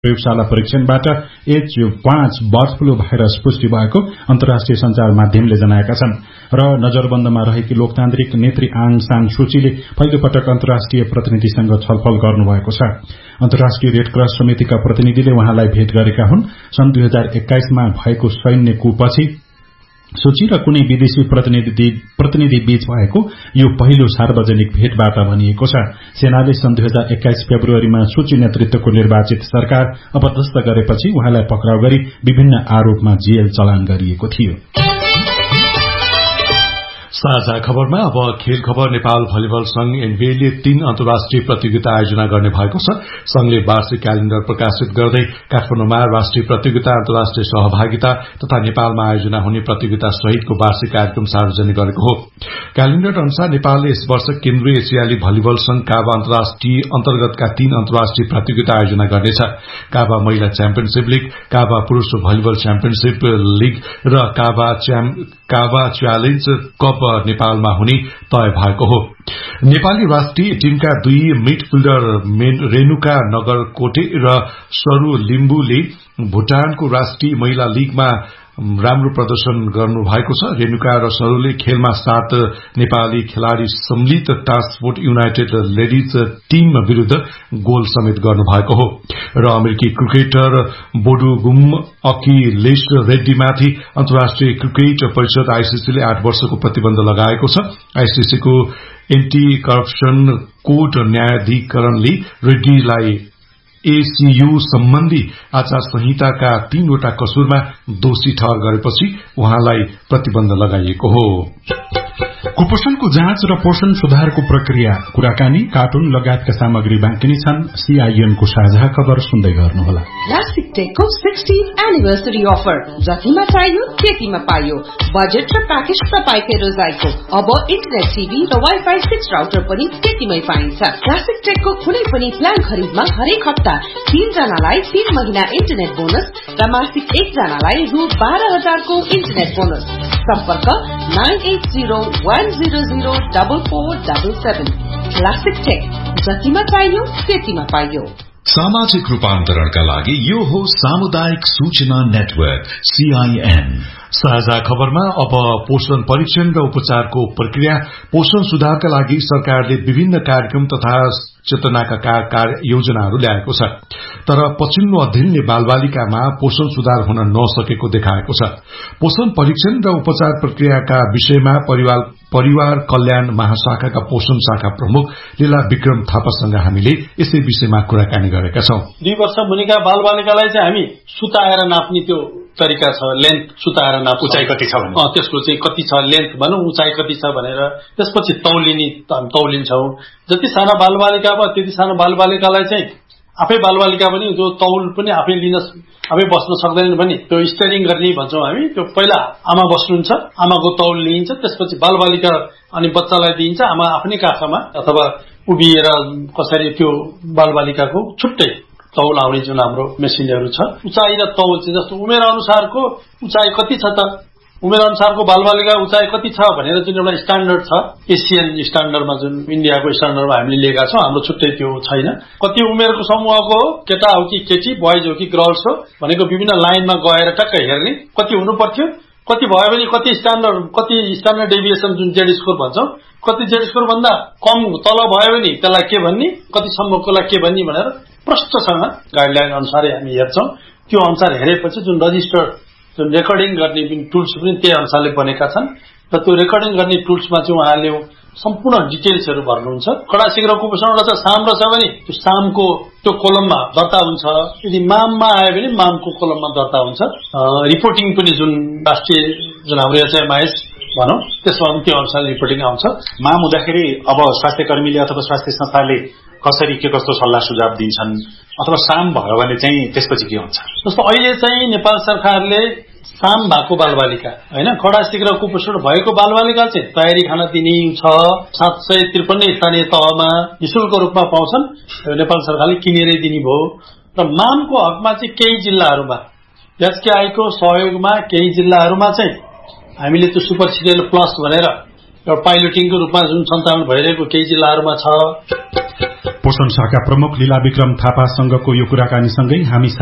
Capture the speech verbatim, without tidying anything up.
प्रयोगशाला परीक्षणबाट एच पाँच बर्ड फ्लू भाइरस पुष्टि भएको अन्तर्राष्ट्रिय सञ्चार माध्यमले जनाएका छन् र नजरबन्दमा रहेकी लोकतान्त्रिक नेत्री आङ सान सुचीले पहिलो पटक अन्तर्राष्ट्रिय प्रतिनिधिसँग छलफल गर्नुभएको छ। अन्तर्राष्ट्रिय रेड क्रस समितिका प्रतिनिधिले उहाँलाई भेट गरेका हुन्। सन् दुई हजार एक्काइसमा भएको सैन्य कुपछि सूची र कुनै विदेशी प्रतिनिधि प्रतिनिधि बीच भएको यो पहिलो सार्वजनिक भेटवार्ता भनिएको छ। सेनाले सन् दुई हजार एक्काइस फेब्रुअरीमा सूची नेतृत्वको निर्वाचित सरकार अपदस्थ गरेपछि उहाँलाई पक्राउ गरी विभिन्न आरोपमा जेल चलान गरिएको थियो। साझा खबरमा अब खेल खबर। नेपाल भलिबल संघ एनबीएले तीन अन्तर्राष्ट्रिय प्रतियोगिता आयोजना गर्ने भएको छ। संघले वार्षिक क्यालेण्डर प्रकाशित गर्दै काठमाडौँमा राष्ट्रिय प्रतियोगिता, अन्तर्राष्ट्रिय सहभागिता तथा नेपालमा आयोजना हुने प्रतियोगिता सहितको वार्षिक कार्यक्रम सार्वजनिक गरेको हो। क्यालेण्डर अनुसार नेपालले यस वर्ष केन्द्रीय एसियाली भलिबल संघ काबा अन्तर्राष्ट्रिय अन्तर्गतका तीन अन्तर्राष्ट्रिय प्रतियोगिता आयोजना गर्नेछ। काबा महिला च्याम्पियनशीप लीग, काबा पुरूष भलिबल च्याम्पियनशीप लीग र काबा काबा च्यालेन्ज कप नेपालमा हुने तय भएको हो। नेपाली राष्ट्रिय टीमका दुई मिडफिल्डर रेणुका नगरकोटे र सरू लिम्बुले भूटानको राष्ट्रिय महिला लीगमा राम्रो प्रदर्शन गर्नु भएको छ। रेणुका र सरूले खेलमा सात नेपाली खेलाड़ी सम्मिलित टास्कफोर्स युनाइटेड लेडिज टीम विरूद्ध गोल समेत गर्नु भएको हो। र अमेरिकी क्रिकेटर बोडुगुम अकिलेश रेड्डीमाथि अन्तर्राष्ट्रिय क्रिकेट परिषद आईसीसीले आठ वर्षको प्रतिबन्ध लगाएको छ। आईसीसीको एन्टी करप्सन कोर्ट न्यायाधिकरणले रेड्डीलाई एसीयू सम्बन्धी आचार संहिताका तीनवटा कसुरमा दोषी ठहर गरेपछि उहाँलाई प्रतिबन्ध लगाइएको हो। कुपोषणको जाँच र पोषण सुधारको प्रक्रिया, कुराकानी, कार्टुन लगायतका सामग्री बाँकी छन्। सीआईएनको साझा खबर सुन्दै गर्नुहोला। क्लासिक टेकको सिक्सटीथ एनिभर्सरी अफर, जतिमा चाहियो त्यतिमा पाइयो। बजेट र प्याकेज तपाईकै रोजाइको। अब इन्टरनेट टिभी र वाइफाई सिक्स राउटर पनि त्यतिमै पाइन्छ। क्लासिक टेकको कुनै पनि प्लान खरिदमा हरेक हप्ता तीन जनालाई तीन महिना इन्टरनेट बोनस र मासिक एक जनालाई रु बाह्र हजारको इन्टरनेट बोनस। सम्पर्क nine at zero one zero zero double four double seven. Classic take, जतिमा चाहियो त्यतिमा पाइयो। सामाजिक रूपान्तरणका लागि यो हो सामुदायिक सूचना नेटवर्क सीआईएन। साझा खबरमा अब पोषण परीक्षण र उपचारको प्रक्रिया। पोषण सुधारका लागि सरकारले विभिन्न कार्यक्रम तथा चेतनाका कार्य योजनाहरू ल्याएको छ, तर पछिल्लो अध्ययनले बालबालिकामा पोषण सुधार हुन नसकेको देखाएको छ। पोषण परीक्षण र उपचार प्रक्रियाका विषयमा परिवार परिवार कल्याण महाशाखाका पोषण शाखा प्रमुख लीला विक्रम थापासँग हामीले यसै विषयमा कुराकानी गरेका छौं। दुई वर्ष मुनिका बालबालिकालाई चाहिँ हामी सुताएर नाप्ने त्यो तरिका छ, लेन्थ सुताएर नाप, उचाइ कति छ भने त्यसको चाहिँ कति छ लेन्थ भनौं, उचाइ कति छ भनेर त्यसपछि तौलिने तौलिन्छौं। जति साना बालबालिका भयो त्यति साना बालबालिकालाई चाहिँ आफै बालबालिका पनि जो तौल पनि आफै लिन आफै बस्न सक्दैनन् भने त्यो स्टेरिङ गर्ने भन्छौं हामी। त्यो पहिला आमा बस्नुहुन्छ, आमाको तौल लिइन्छ, त्यसपछि बालबालिका अनि बच्चालाई दिइन्छ आमा आफ्नै काखमा अथवा उभिएर कसरी त्यो बालबालिकाको छुट्टै तौल आउने जुन हाम्रो मेसिनहरू छ। उचाइ र तौल चाहिँ जस्तो उमेर अनुसारको उचाइ कति छ त, उमेर अनुसारको बालबालिका उचाइ कति छ भनेर जुन एउटा स्ट्यान्डर्ड छ, एसियन स्ट्यान्डर्डमा जुन इन्डियाको स्ट्यान्डर्डमा हामीले लिएका छौं, हाम्रो छुट्टै त्यो छैन। कति उमेरको समूहको हो, केटा हो कि केटी, बोइज हो कि गर्ल्स हो भनेको विभिन्न लाइनमा गएर टक्क हेर्ने कति हुनु पर्थ्यो, कति भयो भने कति स्ट्यान्डर्ड कति स्ट्यान्डर्ड डेभिएसन जुन जेड स्कोर भन्छौं, कति जेड स्कोर भन्दा कम तल भयो भने त्यसलाई के भन्ने, कति सम्मकोलाई के भन्ने भनेर प्रष्टसँग गाइडलाइन अनुसारै हामी हेर्छौं। त्यो अनुसार हेरेपछि जुन रजिस्टर्ड जुन रेकर्डिङ गर्ने जुन टुल्स पनि त्यही अनुसारले बनेका छन् र त्यो रेकर्डिङ गर्ने टुल्समा चाहिँ उहाँले सम्पूर्ण डिटेल्सहरू भर्नुहुन्छ। कडा शीघ्र कुपोषणबाट चाहिँ साम रहेछ भने त्यो सामको त्यो कोलममा दर्ता हुन्छ, यदि माममा आयो भने मामको कोलममा दर्ता हुन्छ। रिपोर्टिङ पनि जुन राष्ट्रिय जुन हाम्रो एचएमआइएस भनौं त्यसमा पनि त्यो अनुसार रिपोर्टिङ आउँछ। माम हुँदाखेरि अब स्वास्थ्य कर्मीले अथवा स्वास्थ्य संस्थाले कसरी के कस्तो सल्लाह सुझाव दिन्छन्, अथवा साम भयो भने चाहिँ त्यसपछि के हुन्छ? जस्तो अहिले चाहिँ नेपाल सरकारले साम भएको बालबालिका हैन कडा शीघ्र कुपोषण भएको बालबालिका चाहिँ तयारी खाना दिने छ। सात सय त्रिपन्न स्थानीय तहमा निशुल्क रूपमा पाउँछन्, नेपाल सरकारले किनेरै दिने भयो। र मामको हकमा चाहिँ केही जिल्लाहरूमा एचकेआईको सहयोगमा केही जिल्लाहरूमा चाहिँ हामीले त्यो सुपर सिरियल प्लस भनेर एउटा पाइलटिङको रूपमा जुन सञ्चालन भइरहेको केही जिल्लाहरूमा छ। पोषण शाखा प्रमुख लीला विक्रम थापासँगको यो कुराकानीसँगै हामी